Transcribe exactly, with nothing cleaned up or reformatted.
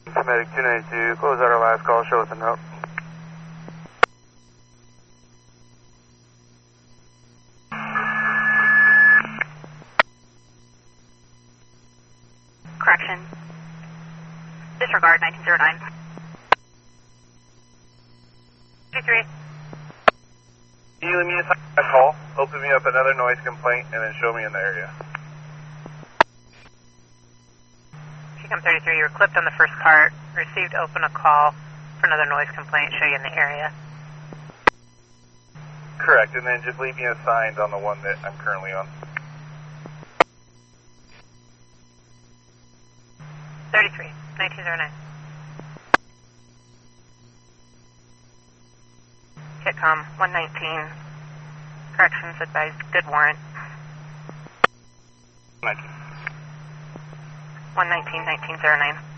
Medic two ninety-two, close out our last call, show us a note. Correction. Disregard nineteen oh nine. two three. Can you leave me a call, open me up another noise complaint, and then show me in the area? G C O M thirty-three, you were clipped on the first cart, received open a call for another noise complaint, show you in the area. Correct, and then just leave me assigned on the one that I'm currently on. thirty-three, nineteen oh nine. Kitcom, one nineteen. Corrections advised, good warrant. nineteen. one nineteen, nineteen oh nine.